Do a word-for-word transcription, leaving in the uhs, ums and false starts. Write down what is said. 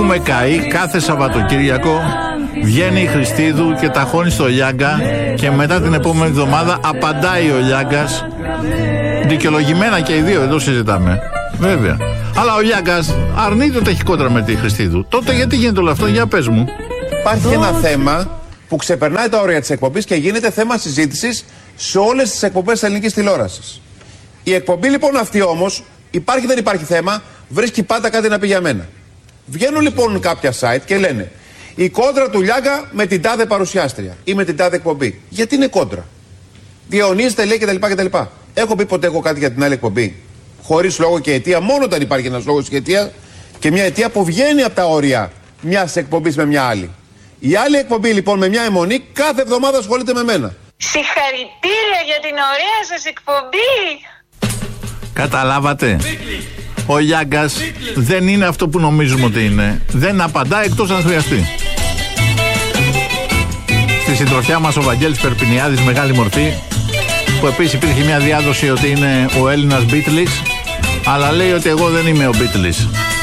έχουμε καεί κάθε Σαββατοκύριακο. Βγαίνει η Χριστίδου και ταχώνει στο Λιάγκα και μετά την επόμενη εβδομάδα απαντάει ο Λιάγκας. Δικαιολογημένα και οι δύο, εδώ συζητάμε. Βέβαια. Αλλά ο Λιάγκας αρνείται ότι έχει κόντρα με τη Χριστίδου. Τότε γιατί γίνεται όλο αυτό, για πες μου. Υπάρχει ένα θέμα που ξεπερνάει τα όρια της εκπομπής και γίνεται θέμα συζήτησης σε όλες τις εκπομπές της ελληνικής τηλεόρασης. Η εκπομπή λοιπόν αυτή όμως, υπάρχει δεν υπάρχει θέμα, βρίσκει πάντα κάτι να πει για μένα. Βγαίνουν λοιπόν κάποια site και λένε η κόντρα του Λιάγκα με την τάδε παρουσιάστρια ή με την τάδε εκπομπή. Γιατί είναι κόντρα? Διαιωνίζεται, λέει κτλ. κτλ. Έχω πει ποτέ εγώ κάτι για την άλλη εκπομπή χωρίς λόγο και αιτία, μόνο όταν υπάρχει ένας λόγος και αιτία και μια αιτία που βγαίνει από τα όρια μιας εκπομπής με μια άλλη. Η άλλη εκπομπή λοιπόν με μια αιμονή κάθε εβδομάδα ασχολείται με μένα. Συγχαρητήρια για την ωραία σας εκπομπή. Καταλάβατε. Ο Λιάγκας δεν είναι αυτό που νομίζουμε ότι είναι. Δεν απαντά εκτός αν χρειαστεί. Στη συντροφιά μας ο Βαγγέλης Περπινιάδης, μεγάλη μορφή, που επίσης υπήρχε μια διάδοση ότι είναι ο Έλληνας Beatles, αλλά λέει ότι εγώ δεν είμαι ο Beatles.